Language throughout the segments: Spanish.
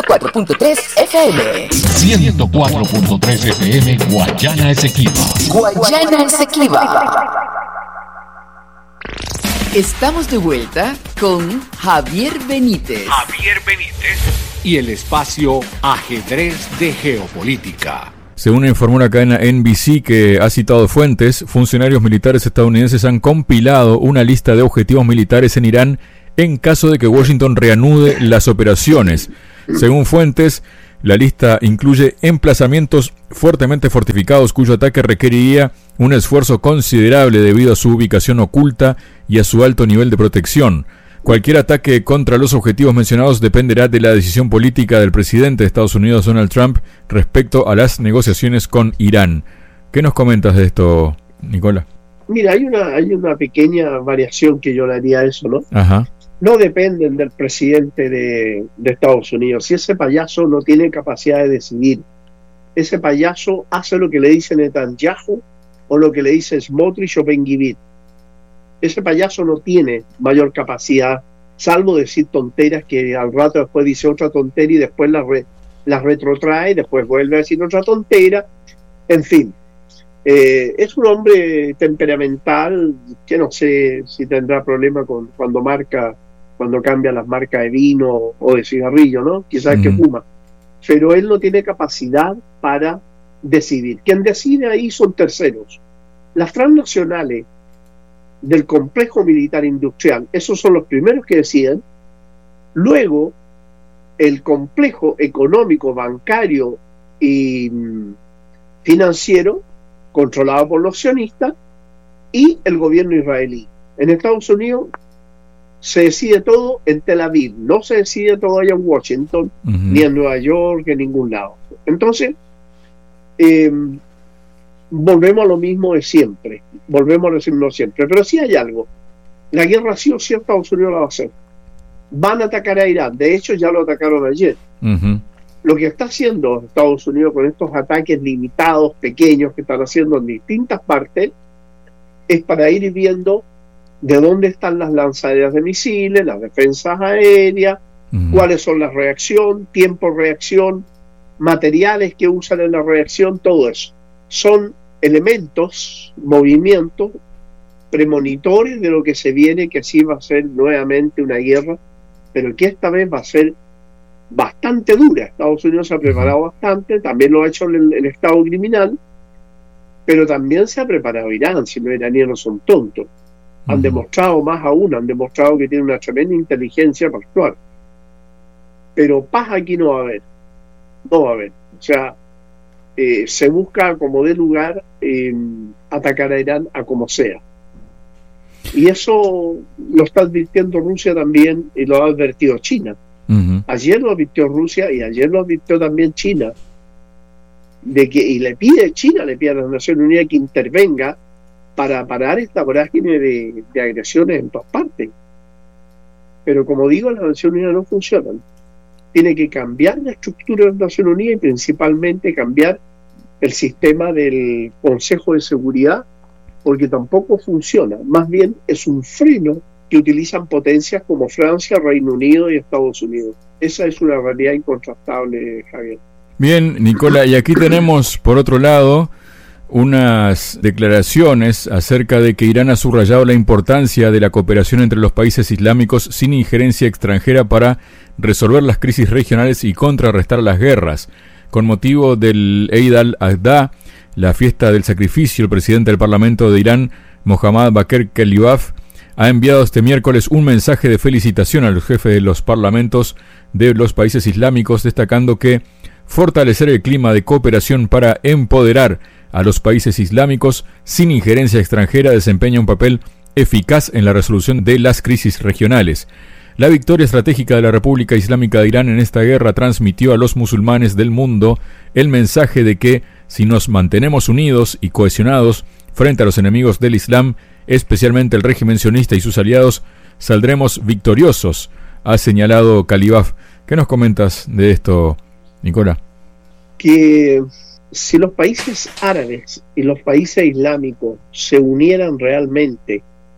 104.3 FM. 104.3 FM Guayana Esequiba. Guayana Esequiba. Estamos de vuelta con Javier Benítez. Y el espacio Ajedrez de Geopolítica. Según informó la cadena NBC, que ha citado fuentes, funcionarios militares estadounidenses han compilado una lista de objetivos militares en Irán en caso de que Washington reanude las operaciones. Según fuentes, la lista incluye emplazamientos fuertemente fortificados cuyo ataque requeriría un esfuerzo considerable debido a su ubicación oculta y a su alto nivel de protección. Cualquier ataque contra los objetivos mencionados dependerá de la decisión política del presidente de Estados Unidos, Donald Trump, respecto a las negociaciones con Irán. ¿Qué nos comentas de esto, Nicola? Mira, hay una pequeña variación que yo le haría a eso, ¿no? Ajá. No dependen del presidente de Estados Unidos. Si ese payaso no tiene capacidad de decidir, ese payaso hace lo que le dice Netanyahu o lo que le dice Smotrich o Ben-Gvir. Ese payaso no tiene mayor capacidad, salvo decir tonteras que al rato después dice otra tontería y después las retrotrae, después vuelve a decir otra tontera. En fin, es un hombre temperamental que no sé si tendrá problema con cuando cambia las marcas de vino o de cigarrillo, ¿no? Quizás que fuma. Pero él no tiene capacidad para decidir. Quien decide ahí son terceros. Las transnacionales del complejo militar industrial, esos son los primeros que deciden. Luego, el complejo económico, bancario y financiero, controlado por los sionistas, y el gobierno israelí. En Estados Unidos se decide todo en Tel Aviv, no se decide todo allá en Washington, ni en Nueva York, en ningún lado. Entonces, volvemos a lo mismo de siempre, volvemos a decirlo siempre, pero sí hay algo. La guerra sí o sí Estados Unidos la va a hacer. Van a atacar a Irán, de hecho ya lo atacaron ayer. Lo que está haciendo Estados Unidos con estos ataques limitados, pequeños, que están haciendo en distintas partes, es para ir viendo de dónde están las lanzaderas de misiles, las defensas aéreas, cuáles son las reacciones, tiempo de reacción, materiales que usan en la reacción, todo eso. Son elementos, movimientos premonitores de lo que se viene, que sí va a ser nuevamente una guerra, pero que esta vez va a ser bastante dura. Estados Unidos se ha preparado bastante, también lo ha hecho el Estado criminal, pero también se ha preparado Irán. Si los iraníes no son tontos, han demostrado, más aún, han demostrado que tienen una tremenda inteligencia para actuar. Pero paz aquí no va a haber, o sea, se busca como de lugar atacar a Irán a como sea. Y eso lo está advirtiendo Rusia también, y lo ha advertido China. Ayer lo advirtió Rusia y ayer lo advirtió también China, China le pide a las Naciones Unidas que intervenga para parar esta vorágine de agresiones en todas partes. Pero como digo, las Naciones Unidas no funcionan. Tiene que cambiar la estructura de las Naciones Unidas y principalmente cambiar el sistema del Consejo de Seguridad, porque tampoco funciona. Más bien es un freno que utilizan potencias como Francia, Reino Unido y Estados Unidos. Esa es una realidad incontrastable, Javier. Bien, Nicola, y aquí tenemos, por otro lado, unas declaraciones acerca de que Irán ha subrayado la importancia de la cooperación entre los países islámicos sin injerencia extranjera para resolver las crisis regionales y contrarrestar las guerras. Con motivo del Eid al-Adha, la fiesta del sacrificio, el presidente del Parlamento de Irán, Mohammad Bakr Kalibaf, ha enviado este miércoles un mensaje de felicitación a los jefes de los parlamentos de los países islámicos, destacando que fortalecer el clima de cooperación para empoderar a los países islámicos sin injerencia extranjera desempeña un papel eficaz en la resolución de las crisis regionales. La victoria estratégica de la República Islámica de Irán en esta guerra transmitió a los musulmanes del mundo el mensaje de que, si nos mantenemos unidos y cohesionados frente a los enemigos del Islam, especialmente el régimen sionista y sus aliados, saldremos victoriosos, ha señalado Kalibaf. ¿Qué nos comentas de esto, Nicola? Que si los países árabes y los países islámicos se unieran realmente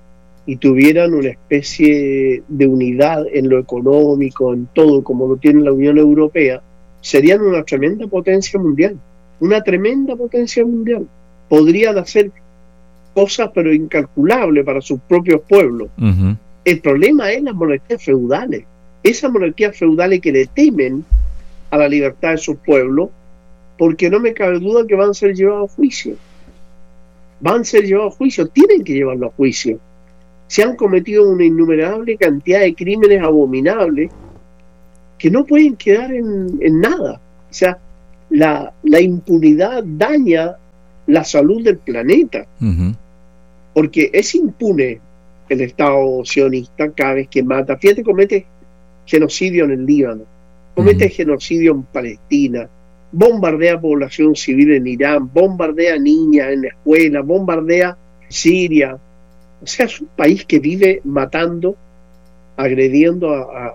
y tuvieran una especie de unidad en lo económico, en todo, como lo tiene la Unión Europea, serían una tremenda potencia mundial. Una tremenda potencia mundial. Podrían hacer cosas pero incalculables para sus propios pueblos. Uh-huh. El problema es las monarquías feudales. Esas monarquías feudales que le temen a la libertad de sus pueblos, porque no me cabe duda que van a ser llevados a juicio. Van a ser llevados a juicio, tienen que llevarlo a juicio. Se han cometido una innumerable cantidad de crímenes abominables que no pueden quedar en nada. O sea, la impunidad daña la salud del planeta. Uh-huh. Porque es impune el Estado sionista cada vez que mata. Fíjate, comete genocidio en el Líbano, comete uh-huh. genocidio en Palestina, bombardea población civil en Irán, bombardea niñas en la escuela, bombardea Siria. O sea, es un país que vive matando, agrediendo a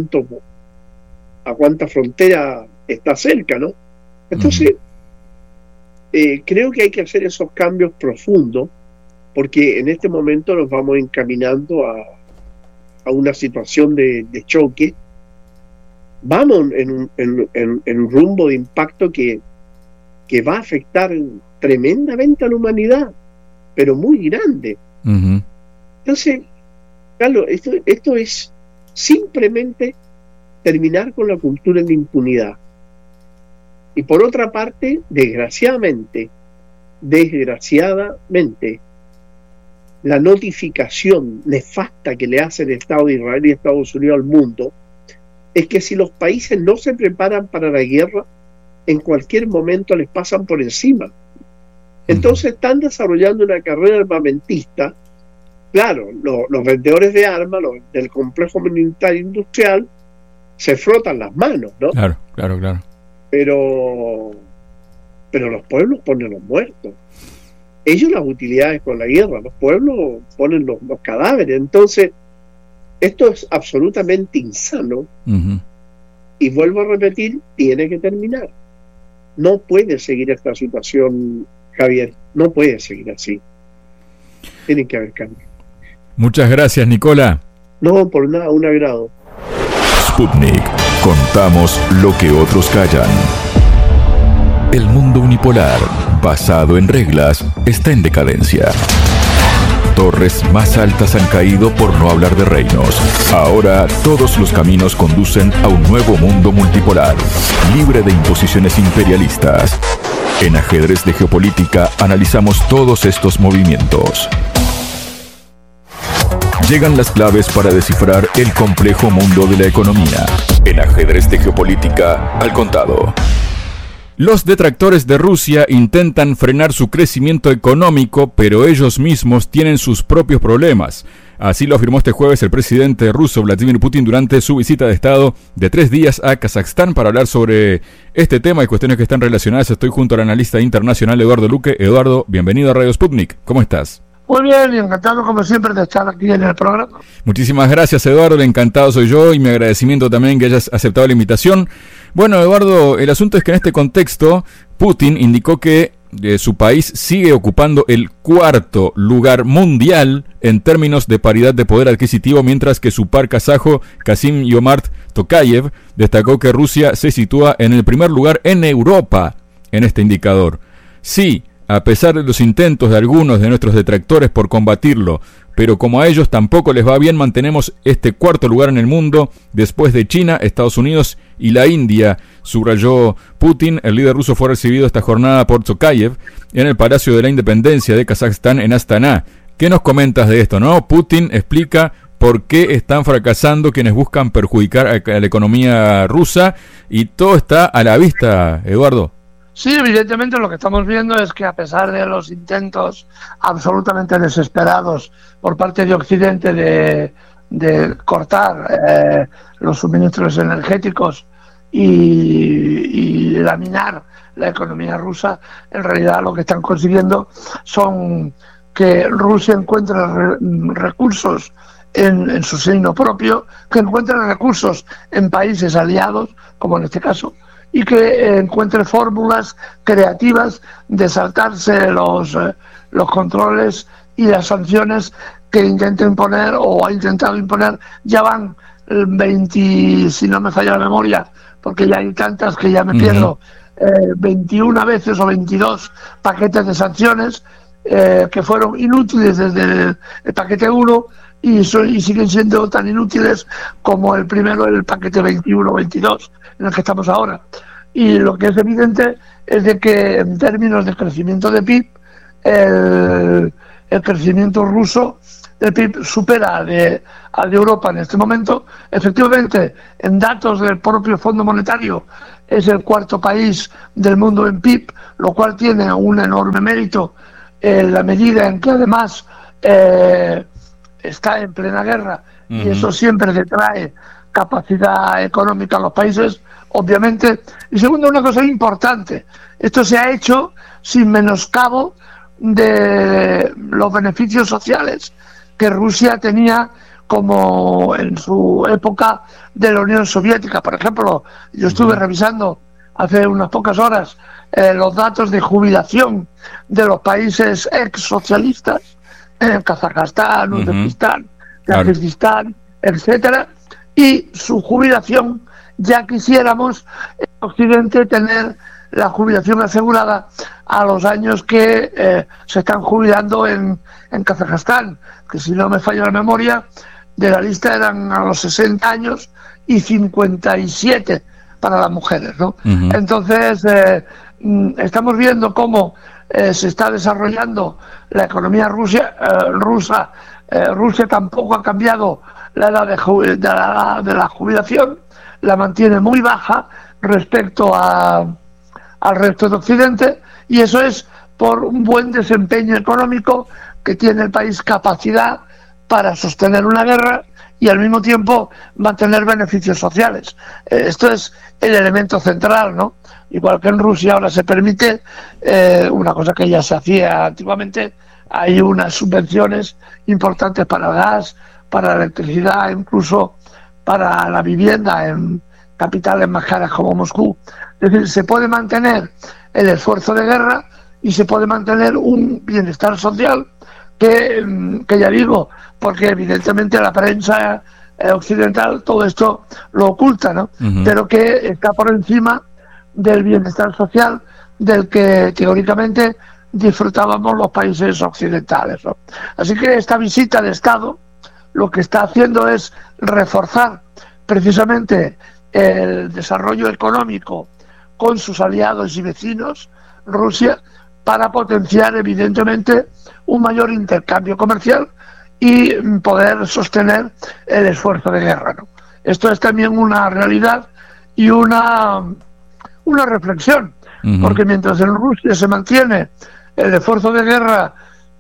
cuánta frontera está cerca, ¿no? Entonces, creo que hay que hacer esos cambios profundos, porque en este momento nos vamos encaminando a una situación de choque. Vamos en un rumbo de impacto que va a afectar tremendamente a la humanidad, pero muy grande. Uh-huh. Entonces, Carlos, esto es simplemente terminar con la cultura de la impunidad. Y por otra parte, desgraciadamente, la notificación nefasta que le hace el Estado de Israel y Estados Unidos al mundo es que si los países no se preparan para la guerra, en cualquier momento les pasan por encima. Entonces están desarrollando una carrera armamentista. Claro, los vendedores de armas, del complejo militar industrial, se frotan las manos, ¿no? Claro. Pero los pueblos ponen los muertos. Ellos las utilidades con la guerra, los pueblos ponen los cadáveres. Entonces, esto es absolutamente insano. Uh-huh. Y vuelvo a repetir, tiene que terminar. No puede seguir esta situación, Javier. No puede seguir así. Tiene que haber cambio. Muchas gracias, Nicola. No, por nada, un agrado. Sputnik. Contamos lo que otros callan. El mundo unipolar, basado en reglas, está en decadencia. Torres más altas han caído por no hablar de reinos. Ahora todos los caminos conducen a un nuevo mundo multipolar, libre de imposiciones imperialistas. En Ajedrez de Geopolítica analizamos todos estos movimientos. Llegan las claves para descifrar el complejo mundo de la economía. En Ajedrez de Geopolítica, al contado. Los detractores de Rusia intentan frenar su crecimiento económico, pero ellos mismos tienen sus propios problemas. Así lo afirmó este jueves el presidente ruso Vladimir Putin durante su visita de Estado de 3 días a Kazajstán. Para hablar sobre este tema y cuestiones que están relacionadas, estoy junto al analista internacional Eduardo Luque. Eduardo, bienvenido a Radio Sputnik. ¿Cómo estás? Muy bien, y encantado como siempre de estar aquí en el programa. Muchísimas gracias, Eduardo, el encantado soy yo y mi agradecimiento también que hayas aceptado la invitación. Bueno, Eduardo, el asunto es que en este contexto Putin indicó que su país sigue ocupando el 4º lugar mundial en términos de paridad de poder adquisitivo, mientras que su par kazajo Kassym-Jomart Tokayev destacó que Rusia se sitúa en el primer lugar en Europa en este indicador. Sí, a pesar de los intentos de algunos de nuestros detractores por combatirlo, pero como a ellos tampoco les va bien, mantenemos este 4º lugar en el mundo después de China, Estados Unidos y la India, subrayó Putin. El líder ruso fue recibido esta jornada por Tokayev en el Palacio de la Independencia de Kazajstán en Astana. ¿Qué nos comentas de esto, no? Putin explica por qué están fracasando quienes buscan perjudicar a la economía rusa y todo está a la vista, Eduardo. Sí, evidentemente lo que estamos viendo es que a pesar de los intentos absolutamente desesperados por parte de Occidente de cortar los suministros energéticos y laminar la economía rusa, en realidad lo que están consiguiendo son que Rusia encuentre recursos en su seno propio, que encuentre recursos en países aliados, como en este caso, y que encuentre fórmulas creativas de saltarse los controles y las sanciones que intenta imponer o ha intentado imponer ya van 20, si no me falla la memoria, porque ya hay tantas que ya me pierdo, 21 veces o 22 paquetes de sanciones que fueron inútiles desde el paquete 1 y siguen siendo tan inútiles como el primero, el paquete 21-22 en el que estamos ahora. Y lo que es evidente es de que en términos de crecimiento de PIB, el crecimiento ruso del PIB supera al de Europa en este momento. Efectivamente, en datos del propio Fondo Monetario, es el cuarto país del mundo en PIB, lo cual tiene un enorme mérito en la medida en que además está en plena guerra, y eso siempre detrae capacidad económica a los países, obviamente. Y segundo, una cosa importante, esto se ha hecho sin menoscabo de los beneficios sociales que Rusia tenía, como en su época de la Unión Soviética. Por ejemplo, yo estuve revisando hace unas pocas horas los datos de jubilación de los países ex-socialistas, Kazajstán, Uzbekistán, Kirguistán, etcétera, y su jubilación, ya quisiéramos en Occidente tener la jubilación asegurada a los años que se están jubilando en Kazajstán, que si no me falla la memoria, de la lista eran a los 60 años y 57 para las mujeres, ¿no? Entonces, estamos viendo cómo se está desarrollando la economía rusa. Rusia tampoco ha cambiado la edad de la jubilación, la mantiene muy baja respecto al resto de Occidente, y eso es por un buen desempeño económico que tiene el país, capacidad para sostener una guerra y al mismo tiempo mantener beneficios sociales. Esto es el elemento central, ¿no? Igual que en Rusia ahora se permite una cosa que ya se hacía antiguamente, hay unas subvenciones importantes para el gas, para la electricidad, incluso para la vivienda en capitales más caras como Moscú. Es decir, se puede mantener el esfuerzo de guerra y se puede mantener un bienestar social que ya digo, porque evidentemente la prensa occidental todo esto lo oculta, ¿no? Pero que está por encima del bienestar social del que teóricamente disfrutábamos los países occidentales, ¿no? Así que esta visita de Estado lo que está haciendo es reforzar precisamente el desarrollo económico con sus aliados y vecinos, Rusia, para potenciar evidentemente un mayor intercambio comercial y poder sostener el esfuerzo de guerra, ¿no? Esto es también una realidad y una reflexión, porque mientras en Rusia se mantiene el esfuerzo de guerra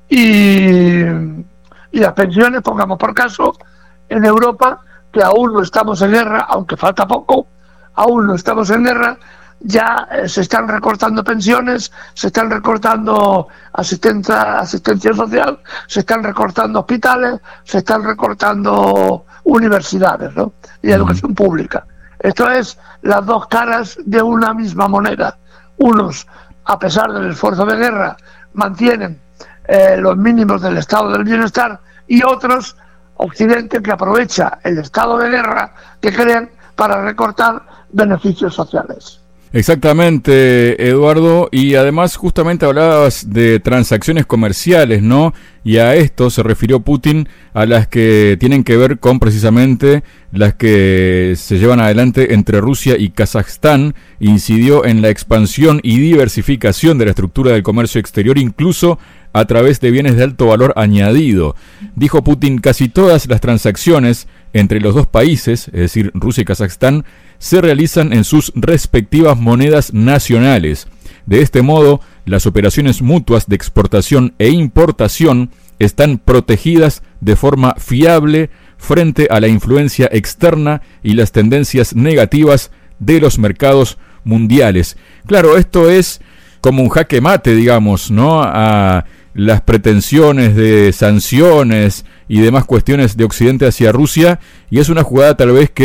y las pensiones, pongamos por caso, en Europa, que aún no estamos en guerra, aunque falta poco, aún no estamos en guerra, ya se están recortando pensiones, se están recortando asistencia social, se están recortando hospitales, se están recortando universidades, ¿no? Y educación pública. Esto es las dos caras de una misma moneda. Unos, a pesar del esfuerzo de guerra, mantienen los mínimos del estado del bienestar, y otros, Occidente, que aprovecha el estado de guerra que crean para recortar beneficios sociales. Exactamente, Eduardo, y además justamente hablabas de transacciones comerciales, ¿no? Y a esto se refirió Putin, a las que tienen que ver con precisamente las que se llevan adelante entre Rusia y Kazajstán. Incidió en la expansión y diversificación de la estructura del comercio exterior, incluso a través de bienes de alto valor añadido. Dijo Putin, casi todas las transacciones entre los dos países, es decir, Rusia y Kazajstán, se realizan en sus respectivas monedas nacionales. De este modo, las operaciones mutuas de exportación e importación están protegidas de forma fiable frente a la influencia externa y las tendencias negativas de los mercados mundiales. Claro, esto es como un jaque mate, digamos, ¿no?, a las pretensiones de sanciones y demás cuestiones de Occidente hacia Rusia, y es una jugada tal vez que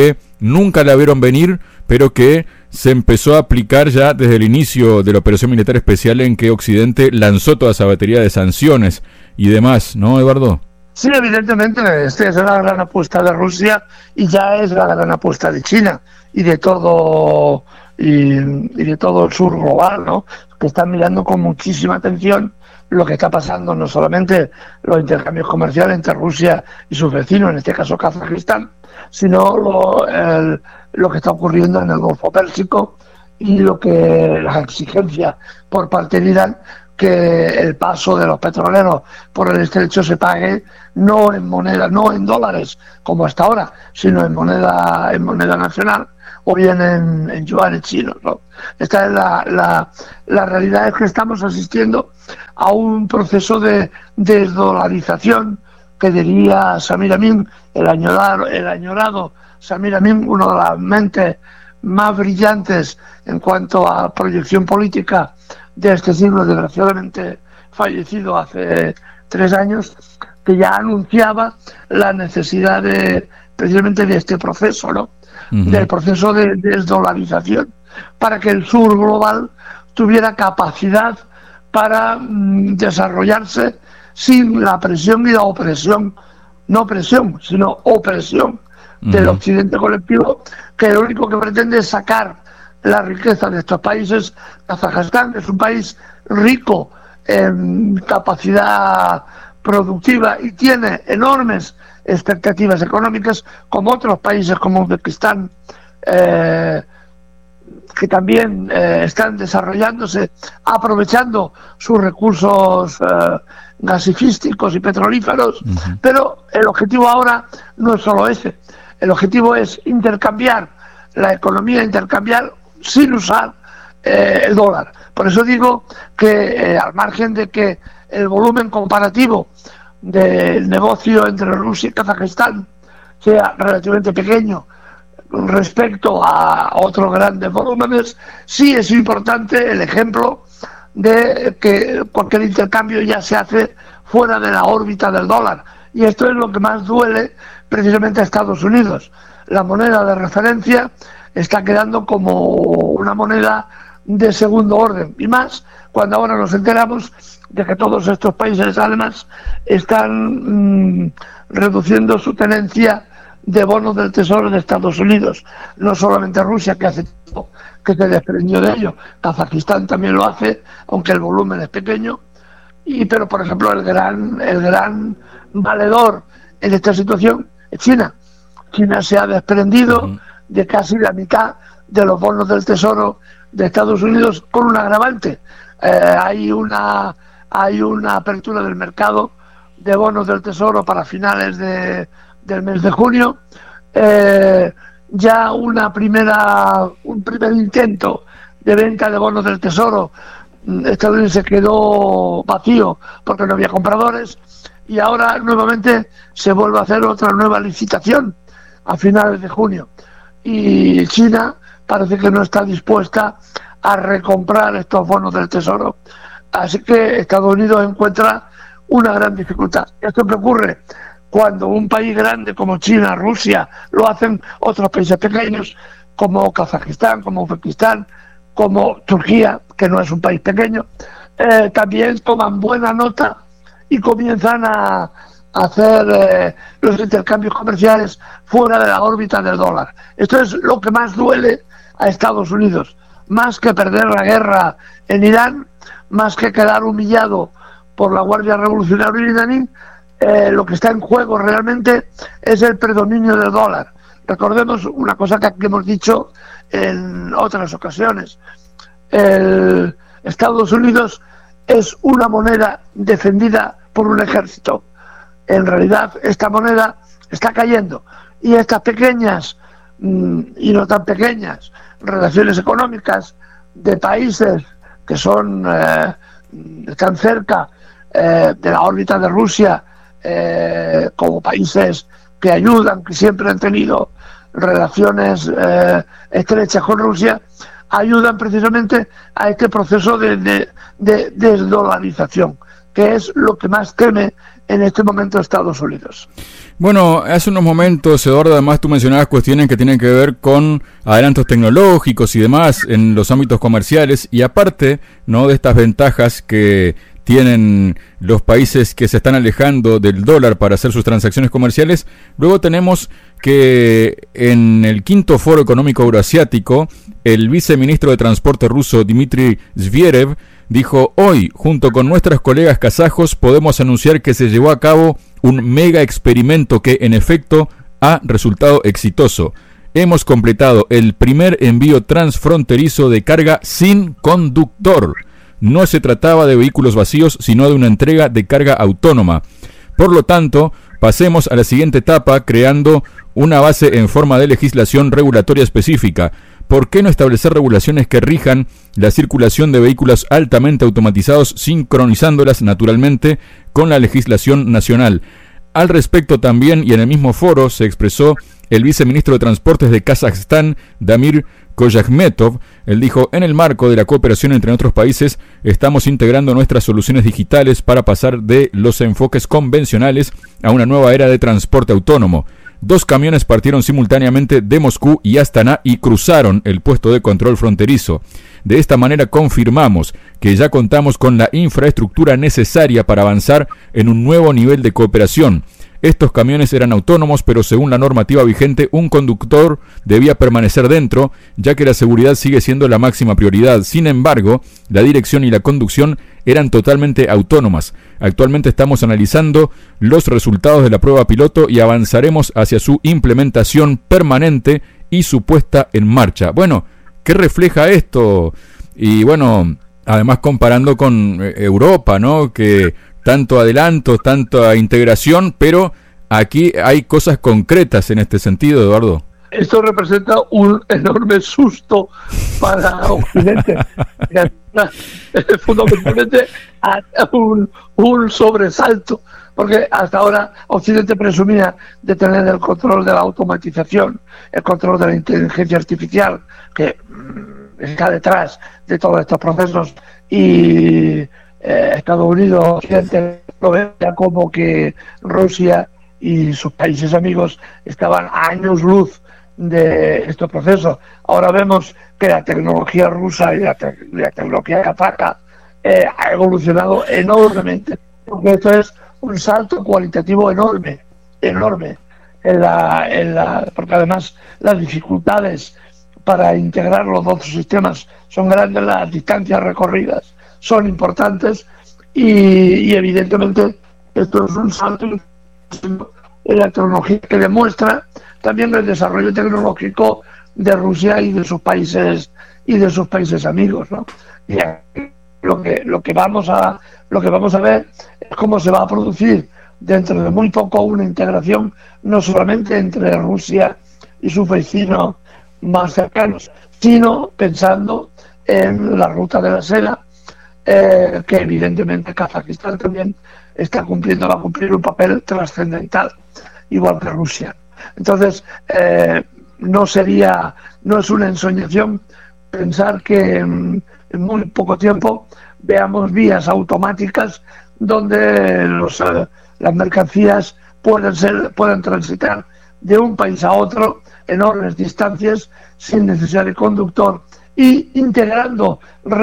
nunca la vieron venir, pero que se empezó a aplicar ya desde el inicio de la operación militar especial en que Occidente lanzó toda esa batería de sanciones y demás, ¿no, Eduardo? Sí, evidentemente, esta es la gran apuesta de Rusia y ya es la gran apuesta de China y de todo de todo el sur global, ¿no? Que están mirando con muchísima atención lo que está pasando, no solamente los intercambios comerciales entre Rusia y sus vecinos, en este caso Kazajistán, sino lo que está ocurriendo en el Golfo Pérsico y las exigencias por parte de Irán que el paso de los petroleros por el estrecho se pague no en moneda, no en dólares como hasta ahora, sino en moneda nacional o bien en yuanes chinos, ¿no? Esta es la realidad, es que estamos asistiendo a un proceso de desdolarización que diría Samir Amin, el añorado Samir Amin, uno de las mentes más brillantes en cuanto a proyección política de este siglo, desgraciadamente fallecido hace 3 años, que ya anunciaba la necesidad precisamente de este proceso, ¿no? Del proceso de desdolarización, para que el sur global tuviera capacidad para desarrollarse sin la presión y la opresión, no presión, sino opresión del occidente colectivo, que lo único que pretende es sacar la riqueza de estos países. Kazajistán es un país rico en capacidad productiva y tiene enormes expectativas económicas, como otros países como Uzbekistán, que también están desarrollándose, aprovechando sus recursos gasifísticos y petrolíferos. Pero el objetivo ahora no es solo ese, el objetivo es intercambiar la economía, intercambiar sin usar el dólar. Por eso digo que al margen de que el volumen comparativo del negocio entre Rusia y Kazajistán sea relativamente pequeño respecto a otros grandes volúmenes, sí es importante el ejemplo de que cualquier intercambio ya se hace fuera de la órbita del dólar, y esto es lo que más duele precisamente a Estados Unidos. La moneda de referencia está quedando como una moneda de segundo orden, y más cuando ahora nos enteramos de que todos estos países además están reduciendo su tenencia de bonos del Tesoro de Estados Unidos. No solamente Rusia, que hace tiempo que se desprendió de ello, Kazajistán también lo hace, aunque el volumen es pequeño, pero por ejemplo el gran valedor en esta situación es China. China se ha desprendido de casi la mitad de los bonos del Tesoro de Estados Unidos, con un agravante. Hay una apertura del mercado de bonos del Tesoro para finales del mes de junio. Ya un primer intento de venta de bonos del Tesoro estadounidense quedó vacío porque no había compradores, y ahora nuevamente se vuelve a hacer otra nueva licitación a finales de junio, y China parece que no está dispuesta a recomprar estos bonos del Tesoro. Así que Estados Unidos encuentra una gran dificultad. Esto que ocurre cuando un país grande como China, Rusia, lo hacen otros países pequeños como Kazajistán, como Uzbekistán, como Turquía, que no es un país pequeño, también toman buena nota y comienzan a hacer los intercambios comerciales fuera de la órbita del dólar. Esto es lo que más duele a Estados Unidos, más que perder la guerra en Irán, más que quedar humillado por la Guardia Revolucionaria iraní. Lo que está en juego realmente es el predominio del dólar. Recordemos una cosa que aquí hemos dicho en otras ocasiones: Estados Unidos es una moneda defendida por un ejército. En realidad esta moneda está cayendo, y estas pequeñas y no tan pequeñas relaciones económicas de países que están cerca de la órbita de Rusia, como países que ayudan, que siempre han tenido relaciones estrechas con Rusia, ayudan precisamente a este proceso de desdolarización, que es lo que más teme en este momento Estados Unidos. Bueno, hace unos momentos, Eduardo, además tú mencionabas cuestiones que tienen que ver con adelantos tecnológicos y demás en los ámbitos comerciales, y aparte, ¿no?, de estas ventajas que tienen los países que se están alejando del dólar para hacer sus transacciones comerciales, luego tenemos que en el quinto Foro Económico Euroasiático, el viceministro de Transporte ruso Dmitry Zverev dijo: hoy, junto con nuestros colegas kazajos, podemos anunciar que se llevó a cabo un mega experimento que, en efecto, ha resultado exitoso. Hemos completado el primer envío transfronterizo de carga sin conductor. No se trataba de vehículos vacíos, sino de una entrega de carga autónoma. Por lo tanto, pasemos a la siguiente etapa, creando una base en forma de legislación regulatoria específica. ¿Por qué no establecer regulaciones que rijan la circulación de vehículos altamente automatizados, sincronizándolas naturalmente con la legislación nacional? Al respecto también, y en el mismo foro, se expresó el viceministro de Transportes de Kazajstán, Damir Koyakmetov. Él dijo: en el marco de la cooperación entre otros países, estamos integrando nuestras soluciones digitales para pasar de los enfoques convencionales a una nueva era de transporte autónomo. 2 camiones partieron simultáneamente de Moscú y Astana y cruzaron el puesto de control fronterizo. De esta manera confirmamos que ya contamos con la infraestructura necesaria para avanzar en un nuevo nivel de cooperación. Estos camiones eran autónomos, pero según la normativa vigente, un conductor debía permanecer dentro, ya que la seguridad sigue siendo la máxima prioridad. Sin embargo, la dirección y la conducción eran totalmente autónomas. Actualmente estamos analizando los resultados de la prueba piloto y avanzaremos hacia su implementación permanente y su puesta en marcha. Bueno, ¿qué refleja esto? Y bueno, además comparando con Europa, ¿no?, que tanto adelanto, tanta integración, pero aquí hay cosas concretas en este sentido, Eduardo. Esto representa un enorme susto para Occidente, fundamentalmente un sobresalto, porque hasta ahora Occidente presumía de tener el control de la automatización, el control de la inteligencia artificial, que está detrás de todos estos procesos, y Estados Unidos, Occidente, lo ve como que Rusia y sus países amigos estaban a años luz de estos procesos. Ahora vemos que la tecnología rusa y la tecnología kazaja ha evolucionado enormemente, porque esto es un salto cualitativo enorme, porque además las dificultades para integrar los dos sistemas son grandes, las distancias recorridas son importantes, y evidentemente esto es un salto en la tecnología que demuestra también el desarrollo tecnológico de Rusia y de sus países amigos, ¿no? Y lo que vamos a ver es cómo se va a producir dentro de muy poco una integración no solamente entre Rusia y sus vecinos más cercanos, sino pensando en la ruta de la seda, que evidentemente Kazajistán también va a cumplir un papel trascendental, igual que Rusia. Entonces, no es una ensoñación pensar que en muy poco tiempo veamos vías automáticas donde las mercancías pueden transitar de un país a otro enormes distancias sin necesidad de conductor, y integrando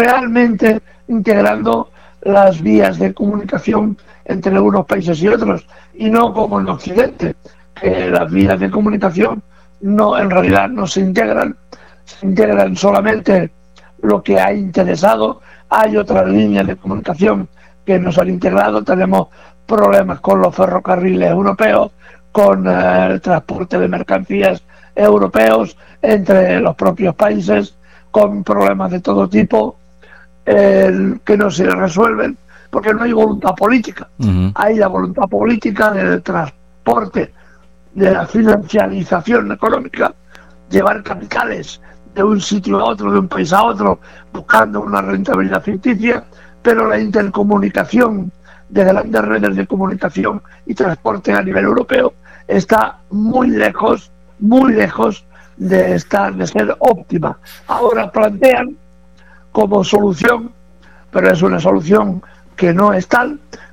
las vías de comunicación entre unos países y otros, y no como en Occidente, que las vías de comunicación en realidad no se integran solamente lo que ha interesado. Hay otras líneas de comunicación que no se han integrado. Tenemos problemas con los ferrocarriles europeos, con el transporte de mercancías europeos entre los propios países, con problemas de todo tipo que no se resuelven porque no hay voluntad política. Hay la voluntad política del transporte, de la financiarización económica, llevar capitales de un sitio a otro, de un país a otro, buscando una rentabilidad ficticia, pero la intercomunicación de grandes redes de comunicación y transporte a nivel europeo está muy lejos de ser óptima. Ahora plantean como solución, pero es una solución que no es tal,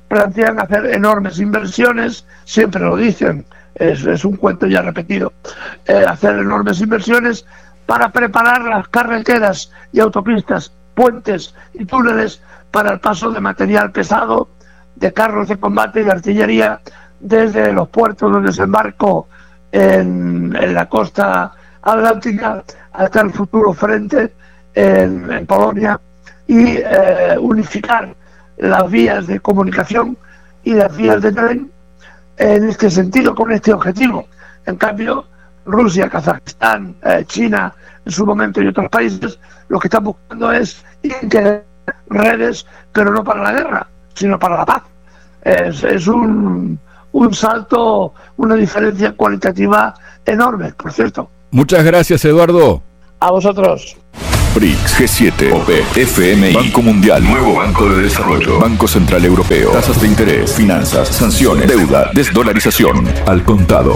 plantean hacer enormes inversiones, siempre lo dicen, es un cuento ya repetido, hacer enormes inversiones para preparar las carreteras y autopistas, puentes y túneles para el paso de material pesado, de carros de combate y de artillería desde los puertos de desembarco en la costa atlántica hasta el futuro frente en Polonia, y unificar las vías de comunicación y las vías de tren en este sentido, con este objetivo. En cambio, Rusia, Kazajistán, China en su momento y otros países lo que están buscando es integrar redes, pero no para la guerra, sino para la paz. Es un salto, una diferencia cualitativa enorme, por cierto. Muchas gracias, Eduardo. A vosotros. BRICS, G7, OPE, FMI, Banco Mundial, Nuevo Banco de Desarrollo, Banco Central Europeo, tasas de interés, finanzas, sanciones, deuda, desdolarización, al contado.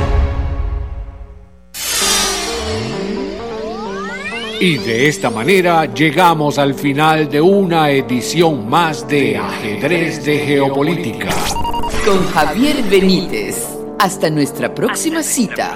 Y de esta manera llegamos al final de una edición más de Ajedrez de Geopolítica. Con Javier Benítez. Hasta nuestra próxima cita.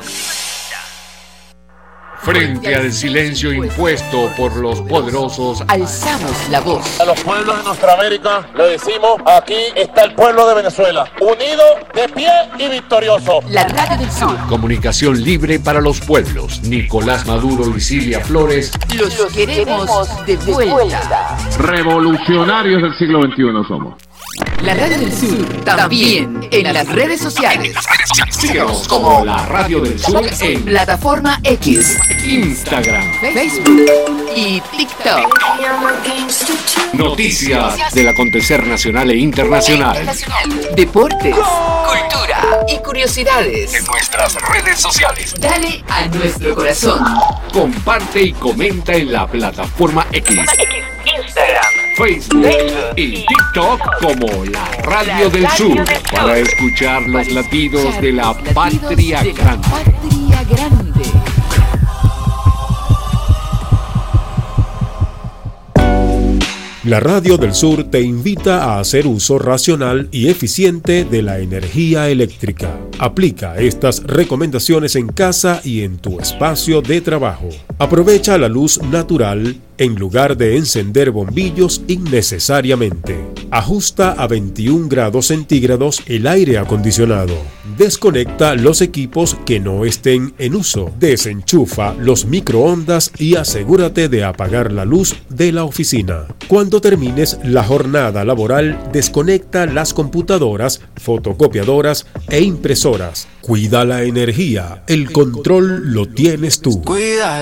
Frente al silencio impuesto por los poderosos, alzamos la voz. A los pueblos de nuestra América le decimos: aquí está el pueblo de Venezuela, unido, de pie y victorioso. La Radio del Sur. Comunicación libre para los pueblos. Nicolás Maduro y Silvia Flores. Los queremos de vuelta. Revolucionarios del siglo XXI somos. La Radio del Sur, también en las redes sociales. Síganos como la Radio del Sur en Plataforma X, Instagram, Facebook y TikTok. Noticias del acontecer nacional e internacional. Deportes, cultura y curiosidades. En nuestras redes sociales. Dale a nuestro corazón. Comparte y comenta en la Plataforma X. Instagram, Facebook y TikTok como la Radio del Sur, para escuchar los latidos de la patria grande. La Radio del Sur te invita a hacer uso racional y eficiente de la energía eléctrica. Aplica estas recomendaciones en casa y en tu espacio de trabajo. Aprovecha la luz natural en lugar de encender bombillos innecesariamente. Ajusta a 21 grados centígrados el aire acondicionado. Desconecta los equipos que no estén en uso. Desenchufa los microondas y asegúrate de apagar la luz de la oficina. Cuando termines la jornada laboral, desconecta las computadoras, fotocopiadoras e impresoras. Cuida la energía. El control lo tienes tú. Cuida